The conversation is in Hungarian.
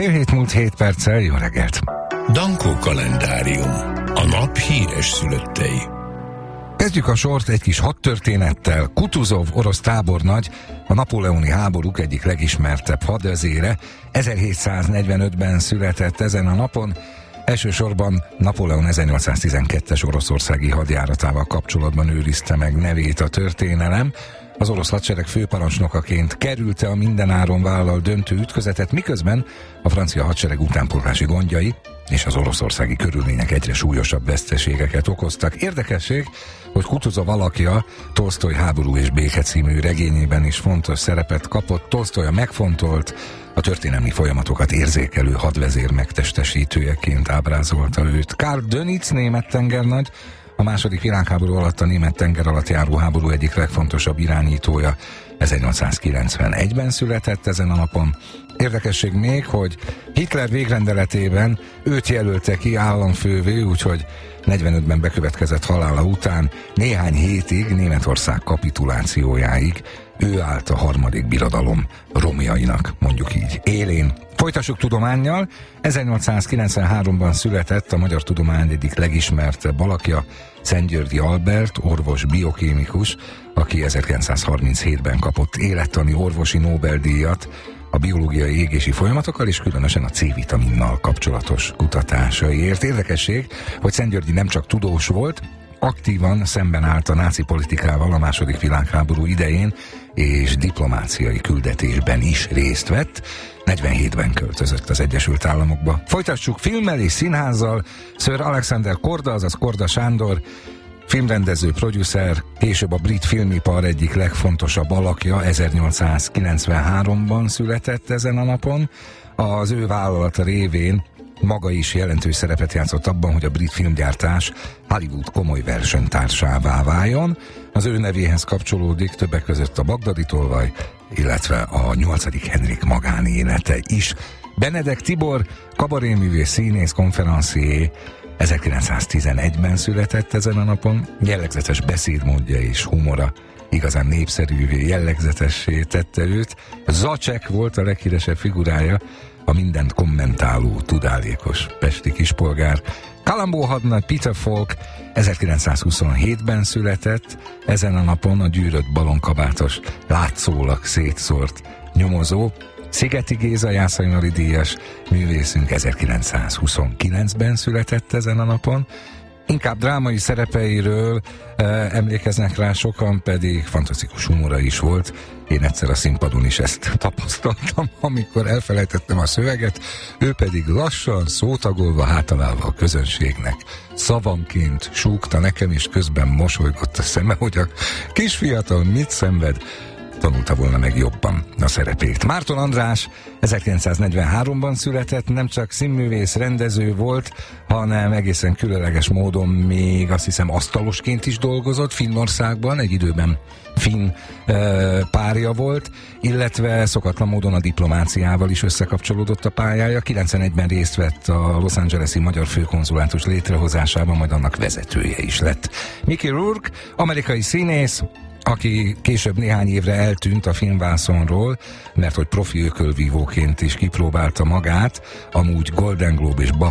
6:07 jó reggelt! Dankó kalendárium. A nap híres szülöttei. Kezdjük a sort egy kis hadtörténettel. Kutuzov orosz tábornagy, a napóleoni háborúk egyik legismertebb hadvezére, 1745-ben született ezen a napon. Elsősorban Napóleon 1812-es oroszországi hadjáratával kapcsolatban őrizte meg nevét a történelem. Az orosz hadsereg főparancsnokaként kerülte a mindenáron vállalt döntő ütközetet, miközben a francia hadsereg utánpótlási gondjai és az oroszországi körülmények egyre súlyosabb veszteségeket okoztak. Érdekesség, hogy Kutuzov alakja Tolsztoj Háború és béke című regényében is fontos szerepet kapott. Tolsztoj a megfontolt, a történelmi folyamatokat érzékelő hadvezér megtestesítőjeként ábrázolta őt. Karl Dönitz német tengernagy, a második világháború alatt a német tengeralattjáró háború egyik legfontosabb irányítója, 1891-ben született ezen a napon. Érdekesség még, hogy Hitler végrendeletében őt jelölte ki államfővé, úgyhogy 45-ben bekövetkezett halála után néhány hétig, Németország kapitulációjáig ő állt a harmadik birodalom romjainak, mondjuk így, élén. Folytassuk tudománnyal. 1893-ban született a magyar tudomány egyik legismertebb alakja, Szent-Györgyi Albert, orvos biokémikus, aki 1937-ben kapott élettani orvosi Nobel-díjat a biológiai égési folyamatokkal és különösen a C-vitaminnal kapcsolatos kutatásaiért. Érdekesség, hogy Szent-Györgyi nem csak tudós volt, aktívan szemben állt a náci politikával a második világháború idején, és diplomáciai küldetésben is részt vett. 47-ben költözött az Egyesült Államokba. Folytassuk filmmel és színházzal. Sir Alexander Korda, azaz Korda Sándor, filmrendező, producer, később a brit filmipar egyik legfontosabb alakja, 1893-ban született ezen a napon. Az ő vállalata révén maga is jelentős szerepet játszott abban, hogy a brit filmgyártás Hollywood komoly versenytársává váljon. Az ő nevéhez kapcsolódik többek között a Bagdadi tolvaj, illetve a 8. Henrik magánélete is. Benedek Tibor, kabaréművész, színész, konferencier, 1911-ben született ezen a napon. Jellegzetes beszédmódja és humora igazán népszerűvé, jellegzetessé tette őt. Zacek volt a leghíresebb figurája, a mindent kommentáló, tudálékos pesti kispolgár. Kalambó hadnagy Peter Falk 1927-ben született, ezen a napon a gyűrött balonkabátos, látszólag szétszórt nyomozó. Szigeti Géza Jászai díjas művészünk 1929-ben született ezen a napon. Inkább drámai szerepeiről emlékeznek rá sokan, pedig fantasztikus humora is volt. Én egyszer a színpadon is ezt tapasztaltam, amikor elfelejtettem a szöveget, ő pedig lassan, szótagolva hátalálva a közönségnek szavanként súgta nekem, és közben mosolygott a szeme, hogy a kisfiatal mit szenved, tanulta volna meg jobban a szerepét. Márton András 1943-ban született, nem csak színművész, rendező volt, hanem egészen különleges módon még azt hiszem asztalosként is dolgozott Finnországban, egy időben finn párja volt, illetve szokatlan módon a diplomáciával is összekapcsolódott a pályája. 91-ben részt vett a Los Angeles-i magyar főkonzulátus létrehozásában, majd annak vezetője is lett. Mickey Rourke, amerikai színész, aki később néhány évre eltűnt a filmvászonról, mert hogy profi ökölvívóként is kipróbálta magát, amúgy Golden Globe és